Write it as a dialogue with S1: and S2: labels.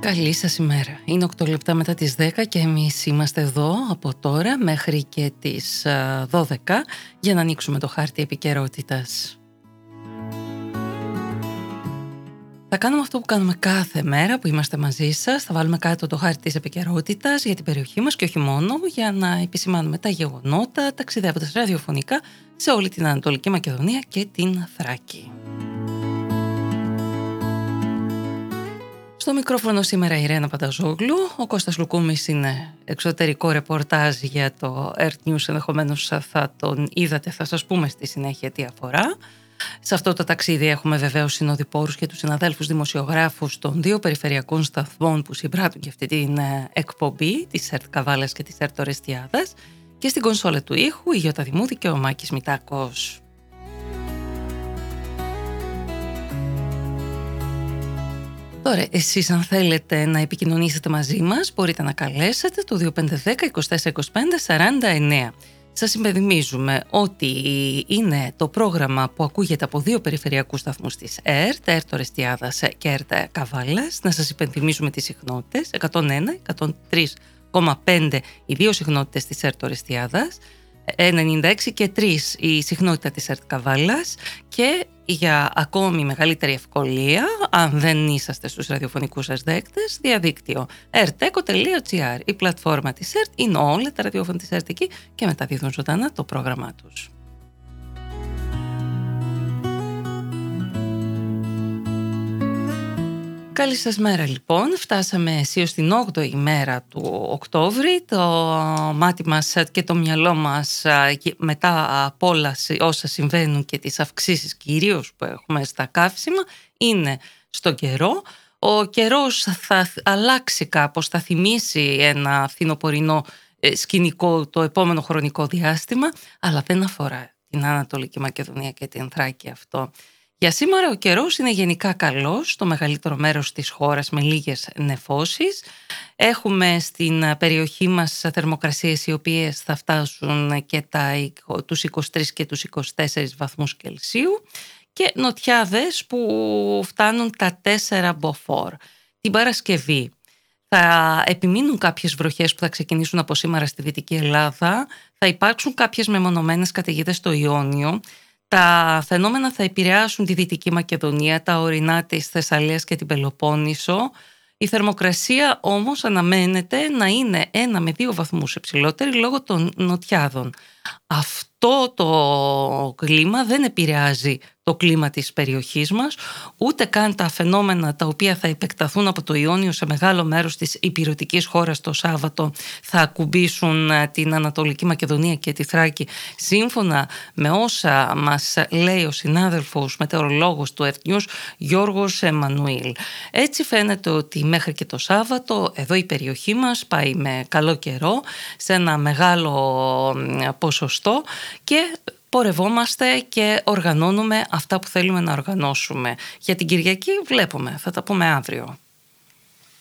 S1: Καλή σας ημέρα. Είναι 8 λεπτά μετά τις 10 και εμείς είμαστε εδώ από τώρα μέχρι και τις 12 για να ανοίξουμε το χάρτη επικαιρότητας. Θα κάνουμε αυτό που κάνουμε κάθε μέρα που είμαστε μαζί σας. Θα βάλουμε κάτω το χάρτη της επικαιρότητας για την περιοχή μας και όχι μόνο, για να επισημάνουμε τα γεγονότα, ταξιδεύοντας ραδιοφωνικά σε όλη την Ανατολική Μακεδονία και την Θράκη. Στο μικρόφωνο σήμερα η Ρένα Πανταζόγλου, ο Κώστας Λουκούμης είναι εξωτερικό ρεπορτάζ για το Earth News, ενδεχομένως θα τον είδατε, θα σας πούμε στη συνέχεια τι αφορά. Σε αυτό το ταξίδι έχουμε βεβαίως συνοδοιπόρους και τους συναδέλφους δημοσιογράφους των δύο περιφερειακών σταθμών που συμπράττουν και αυτή την εκπομπή, της ΕΡΤ Καβάλας και της ΕΡΤ Ορεστιάδας, και στην κονσόλα του ήχου η Γιώτα Δημούδη και ο Μάκης Μητάκος. Τώρα, εσείς αν θέλετε να επικοινωνήσετε μαζί μας, μπορείτε να καλέσετε το 2510 2425 49. Σας υπενθυμίζουμε ότι είναι το πρόγραμμα που ακούγεται από δύο περιφερειακούς σταθμούς της ΕΡΤ, ΕΡΤ Ορεστιάδας και ΕΡΤ Καβάλας. Να σας υπενθυμίζουμε τις συχνότητες, 101, 103,5 οι δύο συχνότητες της ΕΡΤ Ορεστιάδας, 96 και 3 η συχνότητα της ΕΡΤ Καβάλας, και για ακόμη μεγαλύτερη ευκολία, αν δεν είσαστε στους ραδιοφωνικούς σας δέκτες, διαδίκτυο erteco.gr. Η πλατφόρμα της ΕΡΤ είναι όλα τα ραδιόφωνα της ΕΡΤ εκεί και μεταδίδουν ζωντανά το πρόγραμμά τους. Καλή σας μέρα λοιπόν. Φτάσαμε αισίως την 8η μέρα του Οκτώβρη. Το μάτι μας και το μυαλό μας μετά από όλα όσα συμβαίνουν και τις αυξήσεις κυρίως που έχουμε στα καύσιμα είναι στον καιρό. Ο καιρός θα αλλάξει κάπως, θα θυμίσει ένα φθινοπορεινό σκηνικό το επόμενο χρονικό διάστημα, αλλά δεν αφορά την Ανατολική Μακεδονία και την Θράκη αυτό. Για σήμερα ο καιρός είναι γενικά καλός στο μεγαλύτερο μέρος της χώρας με λίγες νεφώσεις. Έχουμε στην περιοχή μας θερμοκρασίες οι οποίες θα φτάσουν και τους 23 και τους 24 βαθμούς Κελσίου και νοτιάδες που φτάνουν τα 4 μποφόρ. Την Παρασκευή θα επιμείνουν κάποιες βροχές που θα ξεκινήσουν από σήμερα στη Δυτική Ελλάδα. Θα υπάρξουν κάποιες μεμονωμένες καταιγίδες στο Ιόνιο. Τα φαινόμενα θα επηρεάσουν τη Δυτική Μακεδονία, τα ορεινά της Θεσσαλίας και την Πελοπόννησο. Η θερμοκρασία όμως αναμένεται να είναι 1 με 2 βαθμούς υψηλότερη λόγω των νοτιάδων. Αυτό το κλίμα δεν επηρεάζει το κλίμα της περιοχής μας, ούτε καν τα φαινόμενα τα οποία θα επεκταθούν από το Ιόνιο σε μεγάλο μέρος της ηπειρωτικής χώρας το Σάββατο θα ακουμπήσουν την Ανατολική Μακεδονία και τη Θράκη, σύμφωνα με όσα μας λέει ο συνάδελφος μετεωρολόγος του Earth News Γιώργος Εμμανουήλ. Έτσι φαίνεται ότι μέχρι και το Σάββατο εδώ η περιοχή μας πάει με καλό καιρό, σε ένα μεγάλο ποσοστό, και πορευόμαστε και οργανώνουμε αυτά που θέλουμε να οργανώσουμε. Για την Κυριακή βλέπουμε, θα τα πούμε αύριο.